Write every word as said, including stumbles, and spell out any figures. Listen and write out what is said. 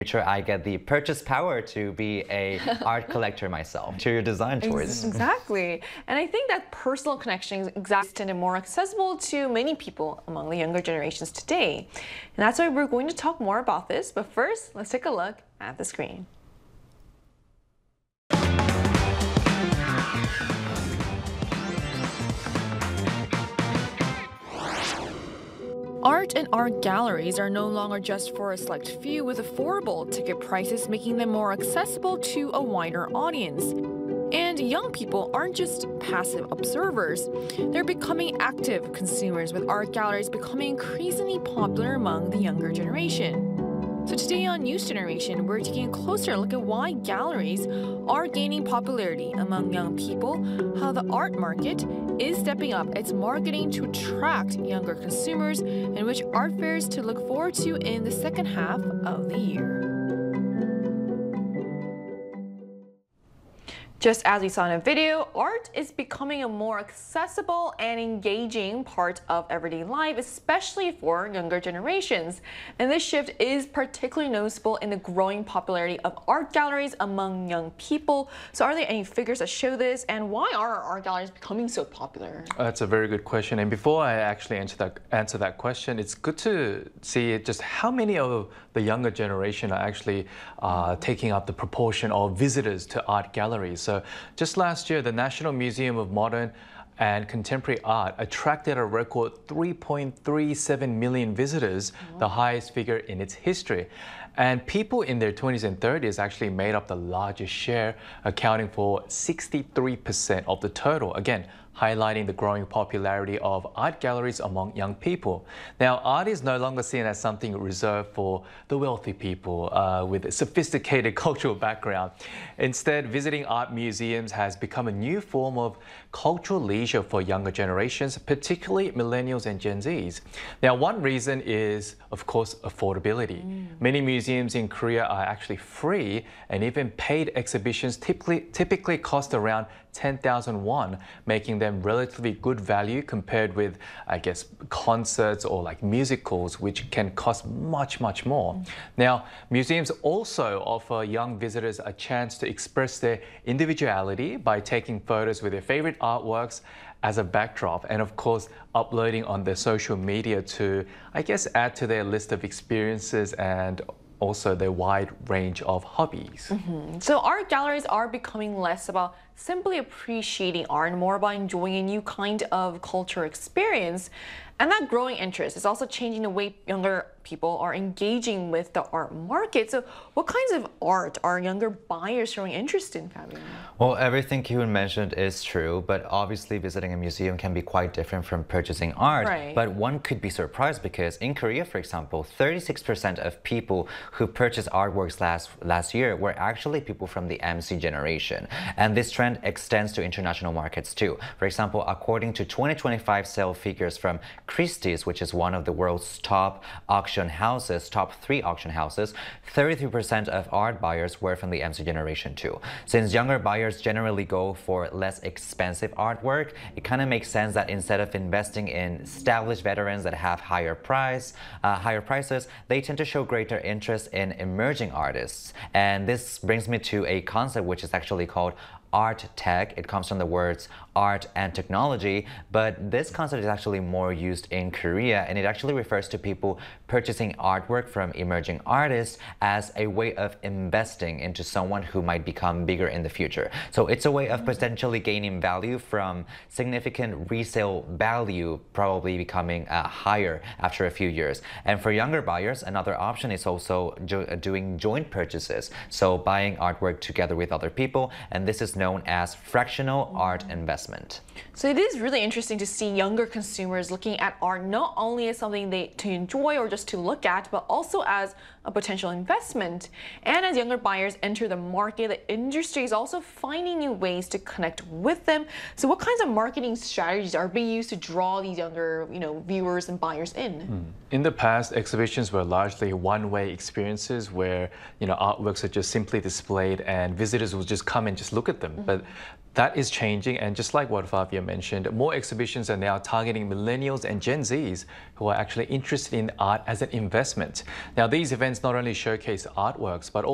future, I get the purchase power to be a art collector myself. To your design choice. Exactly. And I think that personal connection is exactly and more accessible to many people among the younger generations today. And that's why we're going to talk more about this. But first, let's take a look at the screen. Art and art galleries are no longer just for a select few, with affordable ticket prices making them more accessible to a wider audience. And young people aren't just passive observers. They're becoming active consumers, with art galleries becoming increasingly popular among the younger generation. So today on News Generation, we're taking a closer look at why galleries are gaining popularity among young people, how the art market is stepping up its marketing to attract younger consumers, and which art fairs to look forward to in the second half of the year. Just as we saw in a video, art is becoming a more accessible and engaging part of everyday life, especially for younger generations. And this shift is particularly noticeable in the growing popularity of art galleries among young people. So are there any figures that show this, and why are art galleries becoming so popular? That's a very good question. And before I actually answer that, answer that question, it's good to see just how many of the younger generation are actually uh, taking up the proportion of visitors to art galleries. So just last year, the National Museum of Modern and Contemporary Art attracted a record three point three seven million visitors, wow. the highest figure in its history. And people in their twenties and thirties actually made up the largest share, accounting for sixty-three percent of the total. Again, highlighting the growing popularity of art galleries among young people. Now, art is no longer seen as something reserved for the wealthy people uh, with a sophisticated cultural background. Instead, visiting art museums has become a new form of cultural leisure for younger generations, particularly millennials and Gen Zs. Now, one reason is, of course, affordability. Mm. Many museums in Korea are actually free, and even paid exhibitions typically, typically cost around ten thousand won, making them relatively good value compared with, I guess, concerts or like musicals, which can cost much, much more. Mm. Now, museums also offer young visitors a chance to express their individuality by taking photos with their favorite artworks as a backdrop, and of course, uploading on their social media to, I guess, add to their list of experiences and also their wide range of hobbies. Mm-hmm. So art galleries are becoming less about simply appreciating art and more about enjoying a new kind of cultural experience. And that growing interest is also changing the way younger people are engaging with the art market. So what kinds of art are younger buyers showing interest in, Fabian? Well, everything Kyun mentioned is true, but obviously visiting a museum can be quite different from purchasing art. Right. But one could be surprised because in Korea, for example, thirty-six percent of people who purchased artworks last, last year were actually people from the M C generation. And this trend extends to international markets too. For example, according to twenty twenty-five sale figures from Christie's, which is one of the world's top auction houses, top three auction houses, thirty-three percent of art buyers were from the M C generation too. Since younger buyers generally go for less expensive artwork, it kind of makes sense that instead of investing in established veterans that have higher price, uh, higher prices, they tend to show greater interest in emerging artists. And this brings me to a concept which is actually called art tech. It comes from the words art and technology, but this concept is actually more used in Korea, and it actually refers to people purchasing artwork from emerging artists as a way of investing into someone who might become bigger in the future. So it's a way of potentially gaining value from significant resale value, probably becoming uh, higher after a few years. And for younger buyers, another option is also jo doing joint purchases, so buying artwork together with other people, and this is known as fractional art investment. So it is really interesting to see younger consumers looking at art not only as something they to enjoy or just to look at, but also as a potential investment. And as younger buyers enter the market, the industry is also finding new ways to connect with them. So what kinds of marketing strategies are being used to draw these younger, you know, viewers and buyers in? Mm. In the past, exhibitions were largely one-way experiences where, you know, artworks are just simply displayed and visitors will just come and just look at them. tourism. Mm-hmm. But that is changing, and just like what Fabia mentioned, more exhibitions are now targeting millennials and Gen Zs who are actually interested in art as an investment. Now, these events not only showcase artworks, but also